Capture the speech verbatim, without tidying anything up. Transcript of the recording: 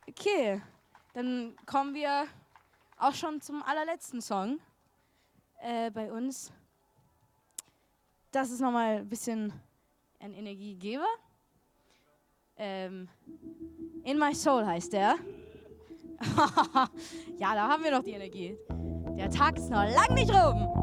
Okay, dann kommen wir auch schon zum allerletzten Song äh, bei uns. Das ist nochmal ein bisschen ein Energiegeber. Ähm, In My Soul heißt der. Ja, da haben wir noch die Energie. Der Tag ist noch lang nicht rum.